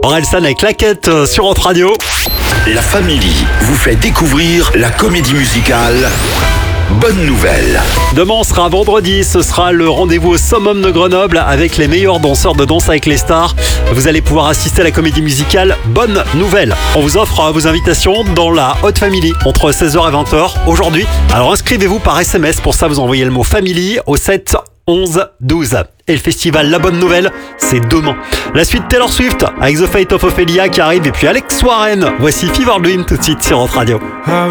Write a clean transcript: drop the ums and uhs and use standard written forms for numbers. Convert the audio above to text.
Orelsan avec Claquette sur Hot Radio. La Family vous fait découvrir la comédie musicale Bonne Nouvelle. Demain sera vendredi, ce sera le rendez-vous au Summum de Grenoble avec les meilleurs danseurs de Danse avec les stars. Vous allez pouvoir assister à la comédie musicale Bonne Nouvelle. On vous offre vos invitations dans la Hot Family entre 16h et 20h aujourd'hui. Alors inscrivez-vous par SMS, pour ça vous envoyez le mot Family au 7 11 12. Et le festival La Bonne Nouvelle, c'est demain. La suite Taylor Swift avec The Fate of Ophelia qui arrive et puis Alex Warren. Voici Fever Dream tout de suite sur Hot Radio.